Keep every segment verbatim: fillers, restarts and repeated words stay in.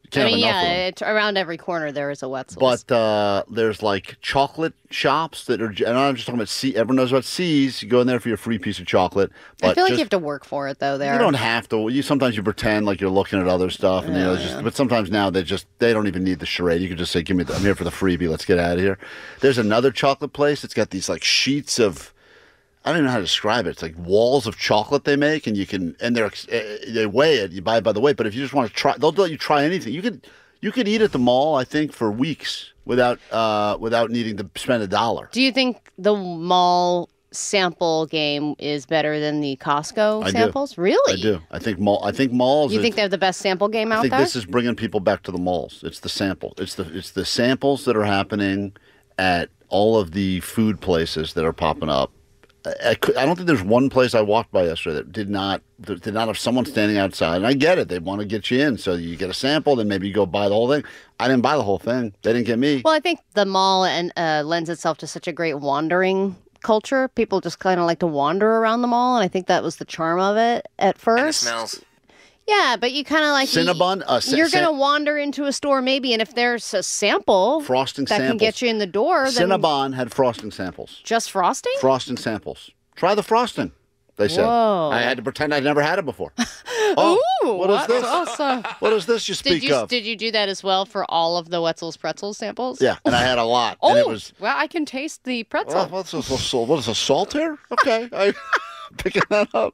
Can't I mean, have enough yeah, of them. it, around every corner there is a Wetzel's. But uh, there's like chocolate shops that are, and I'm just talking about C. Everyone knows about C's. You go in there for your free piece of chocolate. But I feel like just, you have to work for it, though. There, you don't have to. You sometimes you pretend like you're looking at other stuff, and you know, just. But sometimes now they just they don't even need the charade. You can just say, "Give me, the, I'm here for the freebie. Let's get out of here." There's another chocolate place. It's got these like sheets of. I don't even know how to describe it. It's like walls of chocolate they make, and you can, and they're uh, they weigh it. You buy it by the weight. But if you just want to try, they'll let you try anything. You could you could eat at the mall, I think, for weeks without uh, without needing to spend a dollar. Do you think the mall sample game is better than the Costco I samples? do. Really? I do. I think mall. I think malls. You are- think they're the best sample game I out think there? this is bringing people back to the malls. It's the sample. It's the it's the samples that are happening at all of the food places that are popping up. I, I, could, I don't think there's one place I walked by yesterday that did not that did not have someone standing outside. And I get it; they want to get you in, so you get a sample, then maybe you go buy the whole thing. I didn't buy the whole thing; they didn't get me. Well, I think the mall and uh, lends itself to such a great wandering culture. People just kind of like to wander around the mall, and I think that was the charm of it at first. And it smells. Yeah, but you kind of like Cinnabon, uh, you're sa- going to wander into a store maybe, and if there's a sample Frosting that can samples. get you in the door, then Cinnabon had frosting samples. just frosting. Frosting samples. Try the frosting. They said. Whoa. I had to pretend I'd never had it before. Oh, Ooh, what is this? awesome. What is this you speak Did you of? did you do that as well for all of the Wetzel's Pretzels samples? Yeah, and I had a lot. Oh, and it was. well, I can taste the pretzel. Well, what's this? What is a salt here? Okay, I picking that up.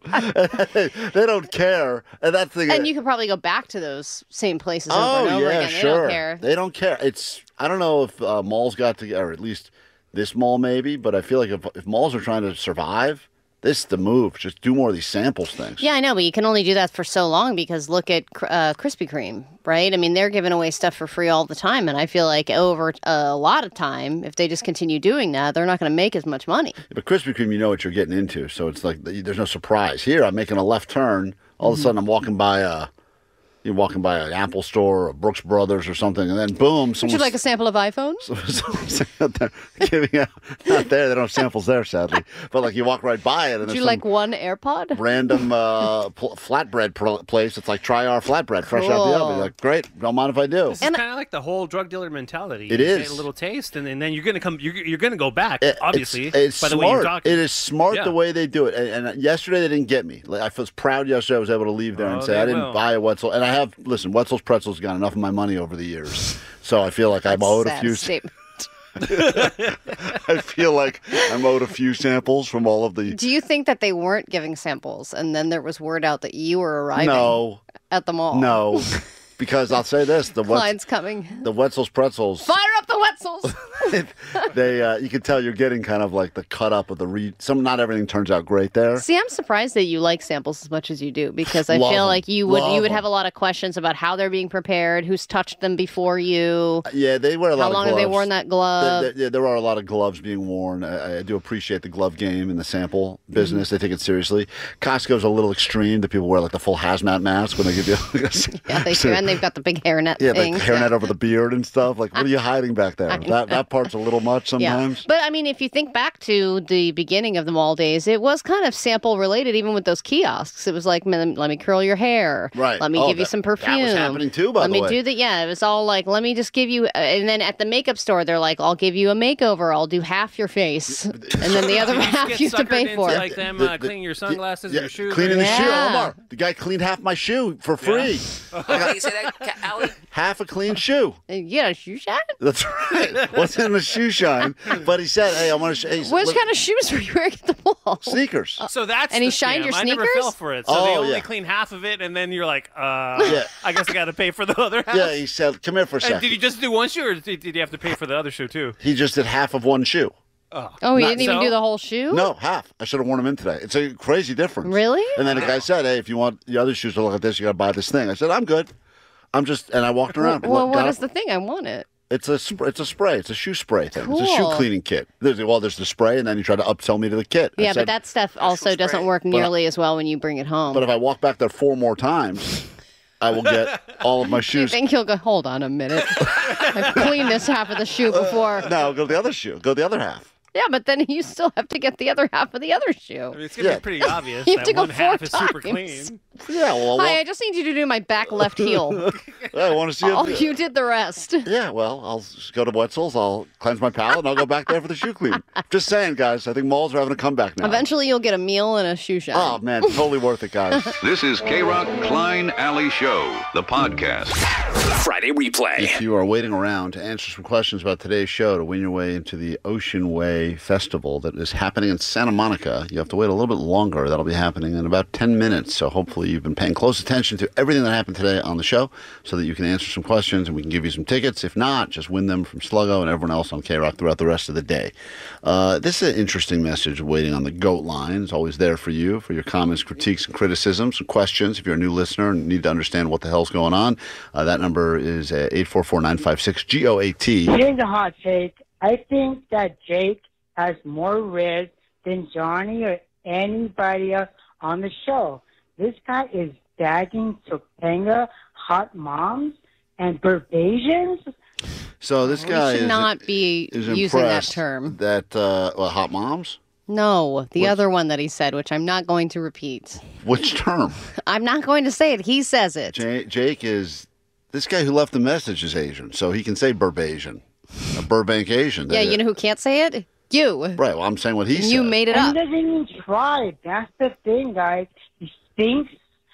They don't care, and that's the. and you could probably go back to those same places over oh and over yeah, again. They sure. don't care. They don't care. It's. I don't know if uh, malls got together, or at least this mall maybe, but I feel like if, if malls are trying to survive, this is the move. Just do more of these samples things. Yeah, I know, but you can only do that for so long because look at uh, Krispy Kreme, right? I mean, they're giving away stuff for free all the time, and I feel like over a lot of time, if they just continue doing that, they're not going to make as much money. But Krispy Kreme, you know what you're getting into, so it's like there's no surprise. Here, I'm making a left turn. All of a sudden, I'm walking by a, you're walking by an Apple store or Brooks Brothers or something, and then boom, Would someone's you like a sample of iPhones? someone's out there giving out. Not there. They don't have samples there, sadly. But like you walk right by it, and Would there's you some like one AirPod? random uh, pl- flatbread pl- place. It's like try our flatbread, fresh out the Cool. oven. You're like, great. Don't mind if I do. This is kind of like the whole drug dealer mentality. It you is. Get a little taste, and, and then you're gonna come. You're, you're gonna go back. It- obviously, it's, it's by the smart. way you're talking. It is smart Yeah. the way they do it. And, and yesterday they didn't get me. Like, I was proud yesterday I was able to leave there and Oh, say they I didn't will. buy a Wetzel. And I have listen, Wetzel's Pretzels got enough of my money over the years, so I feel like I'm owed a Sad few. statement. I feel like I'm owed a few samples from all of the. Do you think that they weren't giving samples, and then there was word out that you were arriving No, at the mall? no, because I'll say this: the Wetz, Client's coming. the Wetzel's Pretzels. Fire up the Wetzels! they uh, you can tell you're getting kind of like the cut up of the re. Some not everything turns out great there. See, I'm surprised that you like samples as much as you do because I Love feel 'em. like you would Love you would 'em. have a lot of questions about how they're being prepared, who's touched them before you, Yeah, they wear a lot how of long gloves. have they worn that glove. There, there, there are a lot of gloves being worn. I, I do appreciate the glove game and the sample business. They take it seriously. Costco's a little extreme. The people wear like the full hazmat mask when they give you. yeah, they do, and they've got the big hairnet Yeah, things. like hairnet over the beard and stuff. Like, what are you hiding back there? That that part's a little much sometimes. Yeah. But I mean, if you think back to the beginning of the mall days, it was kind of sample related, even with those kiosks. It was like, "Man, let me curl your hair. Right. Let me Oh, give you that- some that was perfume. happening too, by Let the me way. do the, yeah, it was all like, let me just give you, uh, and then at the makeup store, they're like, I'll give you a makeover. I'll do half your face. And then the other You just half get you have to suckered pay into, for. Like them The- uh, the- cleaning your sunglasses Yeah, and your shoes. cleaning the shoe. Yeah. Omar, the guy cleaned half my shoe for free. How do you say that, Ca- Allie? Half a clean shoe. Yeah, shoe shine? That's right. Wasn't a shoe shine, but he said, "Hey, I want to." Hey, Which look- kind of shoes were you wearing at the mall? sneakers? So that's And he the shined scam. your I never sneakers? fell for it. So they Oh, only yeah. clean half of it, and then you're like, uh, Yeah. I guess I got to pay for the other half. Yeah, he said, "Come here for a And second." did you just do one shoe, or did, did you have to pay for the other shoe too? He just did half of one shoe. Oh, you Not- didn't even so? do the whole shoe? No, half. I should have worn them in today. It's a crazy difference. Really? And then the guy said, "Hey, if you want the other shoes to look like this, you got to buy this thing." I said, "I'm good. I'm just," and I walked around. Well, Look, what got is up- the thing? I want it. It's a sp- it's a spray. It's a shoe spray thing. It's a shoe Cool. cleaning kit. There's, well, there's the spray, and then you try to upsell me to the kit. I Yeah, said, but that stuff also spray. doesn't work nearly as well when you bring it home. But if I walk back there four more times, I will get all of my Do you shoes. think he'll go, hold on a minute. I've cleaned this half of the shoe before. No, go the other shoe. Go the other half. Yeah, but then you still have to get the other half of the other shoe. I mean, it's gonna Yeah. be pretty obvious You have that to go one half four is super times. clean. Yeah, well, Hi, well I just need you to do my back left heel. I want to see Oh, it. you did the rest. Yeah, well, I'll just go to Wetzel's, I'll cleanse my palate, and I'll go back there for the shoe clean. Just saying, guys, I think malls are having a comeback now. Eventually, you'll get a meal and a shoe shine. Oh, man, totally worth it, guys. This is K-Rock Klein Alley Show, the podcast. Friday replay. If you are waiting around to answer some questions about today's show to win your way into the Ocean Way Festival that is happening in Santa Monica, you have to wait a little bit longer. That'll be happening in about ten minutes. So hopefully you've been paying close attention to everything that happened today on the show so that you can answer some questions and we can give you some tickets. If not, just win them from Sluggo and everyone else on K-Rock throughout the rest of the day. Uh, this is an interesting message waiting on the GOAT line. It's always there for you, for your comments, critiques, and criticisms, and questions. If you're a new listener and need to understand what the hell's going on, uh, that number is uh, eight four four, nine five six, G O A T. Here's a hot take. I think that Jake has more riz than Johnny or anybody else on the show. This guy is bagging Topanga hot moms and Barbasians. So this guy we should is, not be is using that impressed term. That, uh, well, hot moms? No, the Which- other one that he said, which I'm not going to repeat. Which term? I'm not going to say it. He says it. J- Jake is, this guy who left the message is Asian, so he can say Burbasian. A Burbank Asian. Yeah, you know who can't say it? You. Right, well, I'm saying what he said. You made it And he up. doesn't even try. That's the thing, guys. He stinks.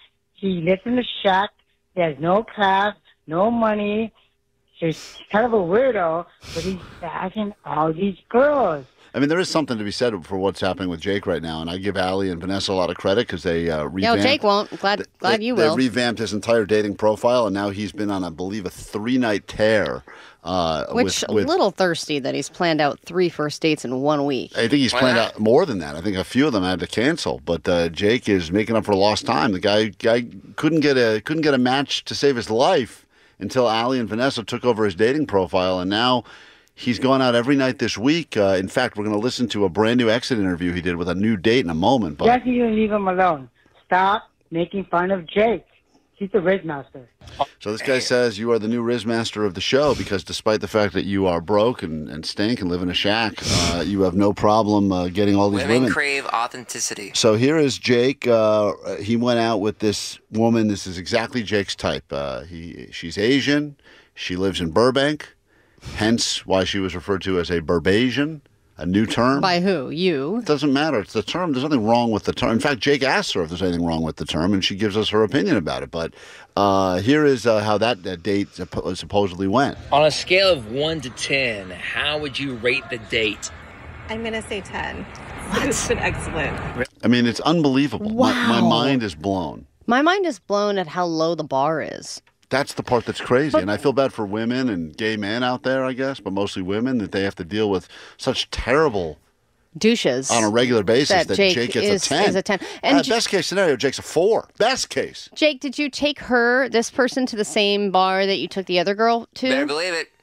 He lives in the shack. He has no class, no money. He's kind of a weirdo, but he's bagging all these girls. I mean, there is something to be said for what's happening with Jake right now, and I give Allie and Vanessa a lot of credit because they uh, No, revamped. Jake won't. Glad, glad they, you they will. revamped his entire dating profile, and now he's been on, I believe, a three-night tear. Uh, Which with, a with, little thirsty that he's planned out three first dates in one week. I think he's Why planned not? out more than that. I think a few of them had to cancel, but uh, Jake is making up for lost time. The guy guy couldn't get a couldn't get a match to save his life until Allie and Vanessa took over his dating profile, and now he's gone out every night this week. Uh, in fact, we're going to listen to a brand new exit interview he did with a new date in a moment. But Jesse, you leave him alone. Stop making fun of Jake. He's the Riz Master. so this guy says you are the new Riz Master of the show because despite the fact that you are broke and, and stink and live in a shack, uh, you have no problem uh, getting all these Women women. crave authenticity. So here is Jake. Uh, he went out with this woman. This is exactly Jake's type. Uh, he she's Asian. She lives in Burbank, hence why she was referred to as a Burbasian, a new term. By who? You. It doesn't matter. It's the term. There's nothing wrong with the term. In fact, Jake asked her if there's anything wrong with the term, and she gives us her opinion about it. But uh, here is uh, how that, that date suppo- supposedly went. On a scale of one to ten, how would you rate the date? I'm going to say ten. It's been excellent. I mean, it's unbelievable. My, my Wow. mind is blown. My mind is blown at how low the bar is. That's the part that's crazy. And I feel bad for women and gay men out there, I guess, but mostly women, that they have to deal with such terrible Douches. on a regular basis That that, Jake Jake gets is- a ten. is a ten. And Uh, J- best case scenario, Jake's a four. Best case. Jake, did you take her, this person, to the same bar that you took the other girl to? Better believe it.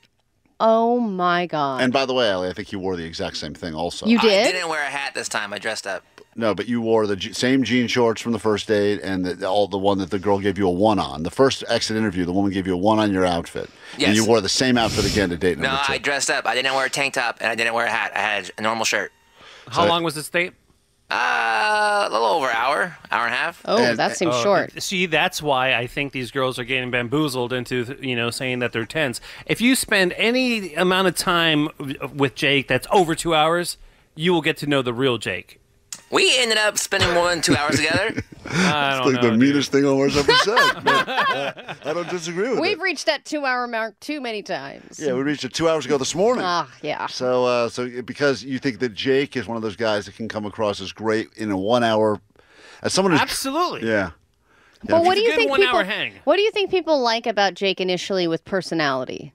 Oh my God. And by the way, Allie, I think you wore the exact same thing also. You I did? didn't wear a hat this time. I dressed up. No, but you wore the je- same jean shorts from the first date and the, all the one that the girl gave you a one on. The first exit interview, the woman gave you a one on your outfit. And Yes. you wore the same outfit again to date No, number two. I dressed up. I didn't wear a tank top and I didn't wear a hat. I had a normal shirt. How So- long was this date? Uh, a little over an hour, hour and a half. Oh, And- that seems Oh, short. See, that's why I think these girls are getting bamboozled into, you know, saying that they're tens. If you spend any amount of time w- with Jake that's over two hours, you will get to know the real Jake. We ended up spending more than two hours together. I It's don't like know, the dude. meanest thing Omar's ever said. But, uh, I don't disagree with We've it. reached that two-hour mark too many times. Yeah, we reached it two hours ago this morning. Ah, yeah. So, uh, so because you think that Jake is one of those guys that can come across as great in a one hour, as someone who's Absolutely. yeah. But what It's do a you good think one-hour people? hang. What do you think people like about Jake initially with personality?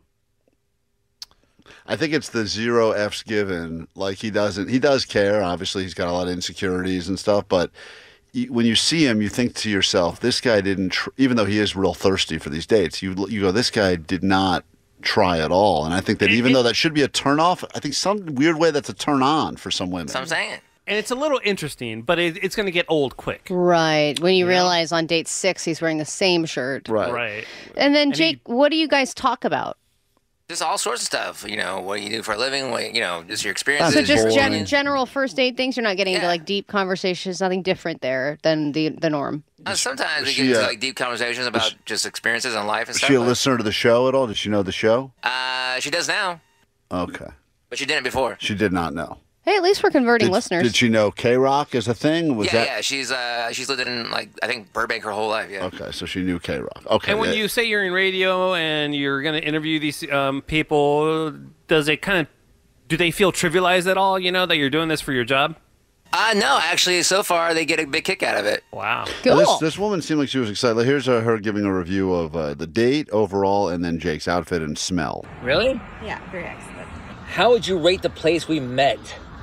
I think it's the zero F's given. Like he doesn't, he does care. Obviously, he's got a lot of insecurities and stuff. But y- when you see him, you think to yourself, this guy didn't. Tr- even though he is real thirsty for these dates, you you go, this guy did not try at all. And I think that even though that should be a turn off, I think some weird way that's a turn on for some women. That's what I'm saying. And it's a little interesting, but it, it's going to get old quick. Right. When you realize on date six he's wearing the same shirt. Right. Right. And then And Jake, what do you guys talk about? Just all sorts of stuff. You know, what you do for a living, what, you know, just your experiences. So just boring. gen- general first date things. You're not getting into Yeah. like deep conversations. Nothing different there than the the norm. Uh, sometimes we she, get into uh, like deep conversations about just experiences in life and Is stuff. she a but- listener to the show at all? Does she know the show? Uh, she does now, Okay. but she didn't before. She did not know. Hey, at least we're converting Did, listeners. did she know K-Rock as a thing? Was yeah, that yeah. She's uh, she's lived in like I think Burbank her whole life. Yeah. Okay, so she knew K-Rock. Okay. And when yeah. you say you're in radio and you're going to interview these um, people, does it kind of do they feel trivialized at all? You know that you're doing this for your job. Uh, no, actually, so far they get a big kick out of it. Wow. Cool. This, this woman seemed like she was excited. Like, here's uh, her giving a review of uh, the date overall and then Jake's outfit and smell. Really? Yeah, very excellent. How would you rate the place we met?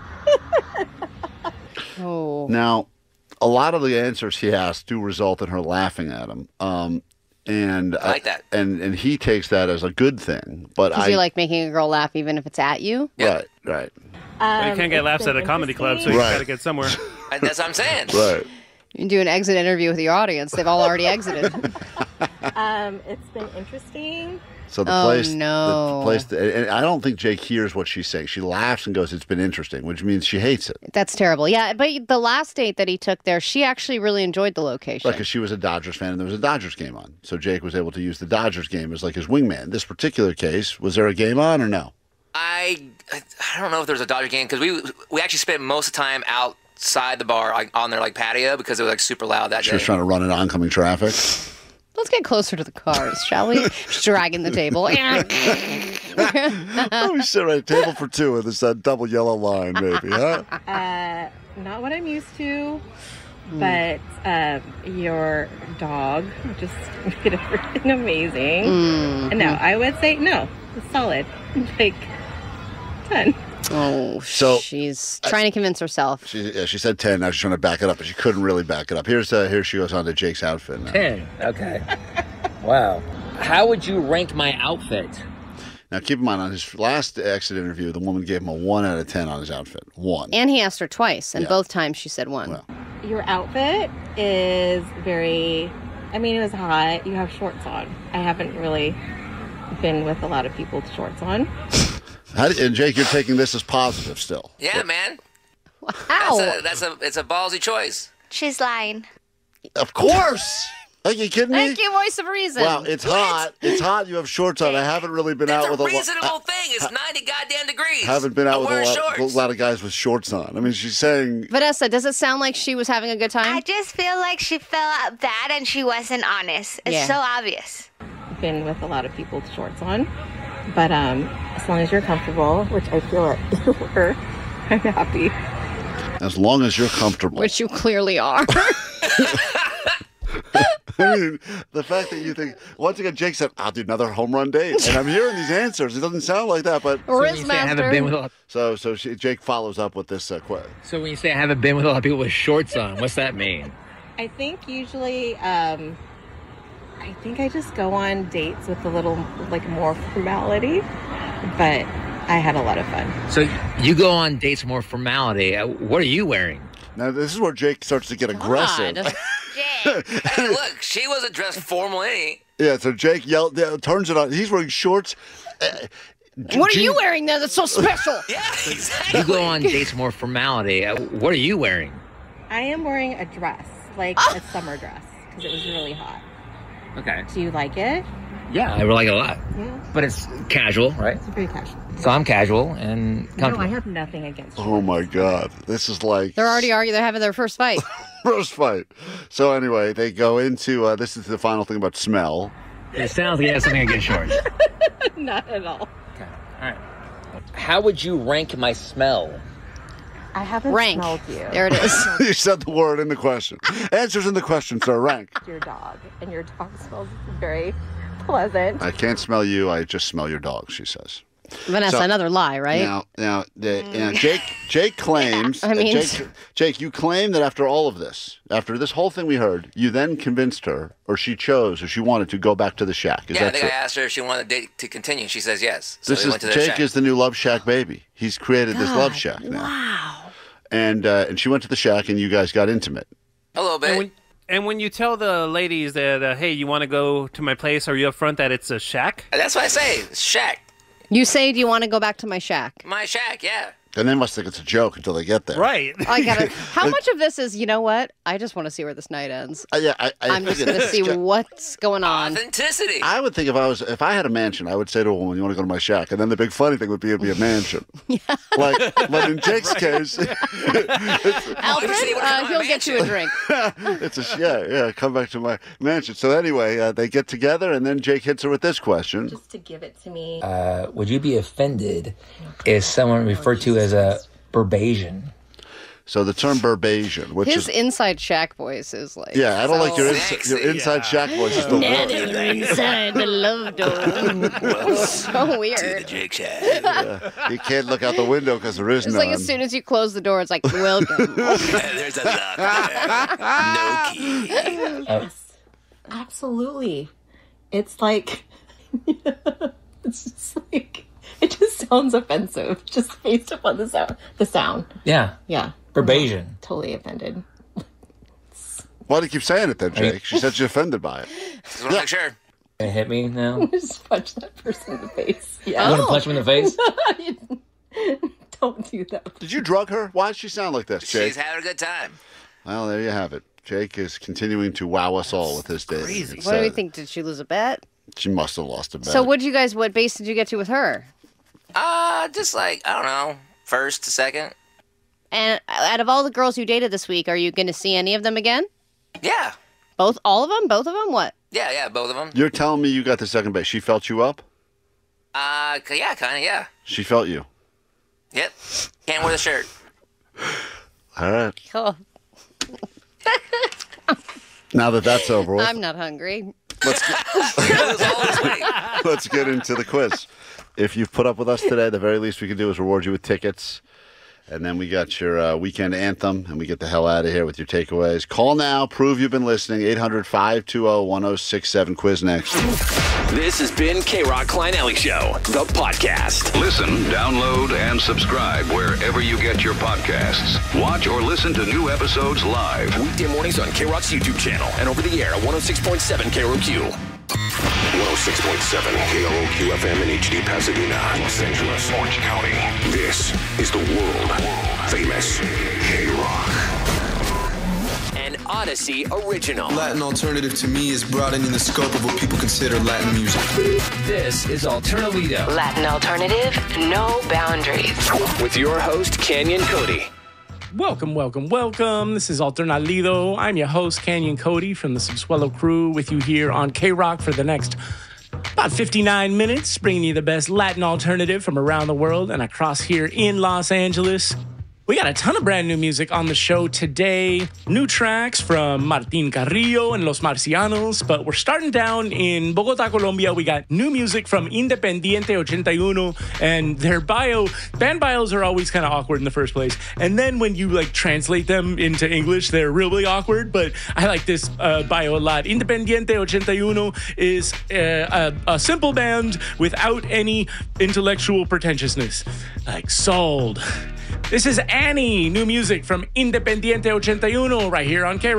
Oh. Now, a lot of the answers he asked do result in her laughing at him. Um, and I like that. And and he takes that as a good thing. But Because I you like making a girl laugh even if it's at you. right, right, Well, you Um, can't get it's laughs been at a comedy club, so interesting. you Right. got to get somewhere. Uh, That's what I'm saying. right. You can do an exit interview with your audience. They've all already exited. Um, it's been interesting. So the Oh, place, the- no. the place, and I don't think Jake hears what she's saying. She laughs and goes, "It's been interesting," which means she hates it. That's terrible. Yeah, but the last date that he took there, she actually really enjoyed the location. Right, because she was a Dodgers fan and there was a Dodgers game on. So Jake was able to use the Dodgers game as like his wingman. This particular case, was there a game on or no? I I don't know if there was a Dodger game because we we actually spent most of the time outside the bar like, on their like patio because it was like super loud that She day. was trying to run into oncoming traffic. Let's get closer to the cars, shall we? She's dragging the table. Oh, we sit right at table for two with this uh, double yellow line, maybe, huh? Uh, not what I'm used to, Hmm. but um, your dog just made everything amazing. Mm. And no, I would say no, it's solid. Like ten. Oh, So- she's trying to convince herself. She, yeah, she said ten. Now she's trying to back it up, but she couldn't really back it up. Here's uh, here she goes on to Jake's outfit now. ten. Okay. Wow. How would you rank my outfit? Now, keep in mind, on his last exit interview, the woman gave him a one out of ten on his outfit. One. And he asked her twice, and Yeah. both times she said one. Well. Your outfit is very. I mean, it was hot. You have shorts on. I haven't really been with a lot of people with shorts on. How did, and Jake, you're taking this as positive still. Yeah, man. Ow! That's a, that's a it's a ballsy choice. She's lying. Of course. Are you kidding me? Thank you, voice of reason. Wow, it's hot. It's hot. You have shorts on. I haven't really been It's out a with a reasonable lot. thing. It's ninety goddamn degrees. Haven't been out I'm with a wearing lot, shorts. a lot of guys with shorts on. I mean, she's saying Vanessa, does it sound like she was having a good time? I just feel like she felt bad and she wasn't honest. It's Yeah. so obvious. Been with a lot of people with shorts on, but um, as long as you're comfortable, which I feel like you were, I'm happy. as long as you're comfortable. Which you clearly are. I mean, the fact that you think, once again, Jake said, I'll do another home run date. And I'm hearing these answers. It doesn't sound like that, but. Riz I haven't been with a lot. So, so she, Jake follows up with this uh, quote. So when you say I haven't been with a lot of people with shorts on, what's that mean? I think usually, um, I think I just go on dates with a little like more formality, but I had a lot of fun. So you go on dates more formality. Uh, What are you wearing? Now, this is where Jake starts to get aggressive. God. Jay. Hey, look, she wasn't dressed formal any. Yeah, so Jake yelled, yeah, turns it on. He's wearing shorts. Uh, What are you wearing there that's so special? Yeah, exactly. You go on dates more formality. Uh, What are you wearing? I am wearing a dress, like Ah! a summer dress, because it was really hot. Okay. Do you like it? Yeah, I like it a lot. Yeah. But it's casual, right? It's very casual. So I'm casual and No, comfortable. I have nothing against you. Oh, my God. This is like. They're already arguing. They're having their first fight. First fight. So, anyway, they go into uh, this is the final thing about smell. It sounds like you have something against shorts. Not at all. Okay. All right. How would you rank my smell? I haven't Rank. smelled you. There it is. You said the word in the question. Answers in the question, sir. Rank. Your dog, and your dog smells very pleasant. I can't smell you. I just smell your dog, she says. Vanessa, So- another lie, right? Now, now, the, now Jake, Jake claims. I mean- uh, Jake, Jake, you claim that after all of this, after this whole thing we heard, you then convinced her, or she chose, or she wanted to go back to the shack. Is Yeah, I that think true? I asked her if she wanted the date to continue. She says yes. So This we is went to their Jake shack. is the new Love Shack baby. He's created this Love Shack now. Wow. And uh, and she went to the shack, and you guys got intimate. a little bit. And when, and when you tell the ladies that, uh, hey, you want to go to my place, are you up front that it's a shack? That's what I say. Shack. You say, do you want to go back to my shack? My shack, yeah. And they must think it's a joke until they get there. Right. I gotta. How much of this is, you know what? I just want to see where this night ends. Uh, yeah, I, I I'm think just gonna it's see ju- what's going on. Authenticity. I would think if I was if I had a mansion, I would say to a woman, "You want to go to my shack?" And then the big funny thing would be it'd be a mansion. Yeah. Like, but in Jake's case, Alfred, uh, he'll get you a drink. it's a yeah, yeah. Come back to my mansion. So anyway, uh, they get together, and then Jake hits her with this question. Just to give it to me. Uh, would you be offended if someone referred to as a Burbasian? So the term Burbasian, which His is inside shack voice is like. yeah, I don't so like your inside your inside shack voice is the Now worst. they're inside the love door. So weird. To the Jake Shack. Yeah. You can't look out the window because there is It's none. like as soon as you close the door, it's like, welcome. There's a lock there. No key. Yes, absolutely. It's like, it's just like, it just sounds offensive, just based upon the sound. The sound. Yeah. Yeah. Burbasian. Totally offended. Why do you keep saying it then, Jake? She said she's offended by it. Just want to make sure. Gonna hit me now? Just punch that person in the face. You Yeah. want to punch him in the face? Don't do that. Did you drug her? Why does she sound like this, Jake? She's having a good time. Well, there you have it. Jake is continuing to wow us all with his dating. crazy. It's, What do uh, we think? Did she lose a bet? She must have lost a bet. So what did you guys? What base did you get to with her? Uh, just like, I don't know, first to second. And out of all the girls you dated this week, are you going to see any of them again? Yeah. Both, all of them, both of them. What? Yeah, yeah, both of them. You're telling me you got the second base. She felt you up? Uh, c- yeah, kind of, yeah. She felt you. Yep. Can't wear the shirt. All right. Oh, Now that that's over with, I'm not hungry. let's get, Lose all this weight. let's get into the quiz. If you've put up with us today, the very least we can do is reward you with tickets. And then we got your uh, weekend anthem, and we get the hell out of here with your takeaways. Call now. Prove you've been listening. eight hundred, five two zero, one zero six seven. Quiz next. This has been K-Rock Klein Alley Show, the podcast. Listen, download, and subscribe wherever you get your podcasts. Watch or listen to new episodes live. Weekday mornings on K-Rock's YouTube channel and over the air at one oh six point seven K R O Q. one oh six point seven K R O Q F M in H D Pasadena, Los Angeles, Orange County. This is the world famous K-Rock. An Odyssey original. Latin alternative to me is broadening the scope of what people consider Latin music. This is Alternalito. Latin alternative, no boundaries. With your host, Canyon Cody. Welcome, welcome, welcome. This is Alternalido. I'm your host, Canyon Cody from the Subsuelo crew, with you here on K-Rock for the next about fifty-nine minutes, bringing you the best Latin alternative from around the world and across here in Los Angeles. We got a ton of brand new music on the show today. New tracks from Martín Carrillo and Los Marcianos, but we're starting down in Bogota, Colombia. We got new music from Independiente eighty-one, and their bio, band bios are always kind of awkward in the first place. And then when you like translate them into English, they're really awkward, but I like this uh, bio a lot. Independiente eighty-one is uh, a, a simple band without any intellectual pretentiousness. Like, sold. This is Annie, new music from Independiente eighty-one right here on K-Rock.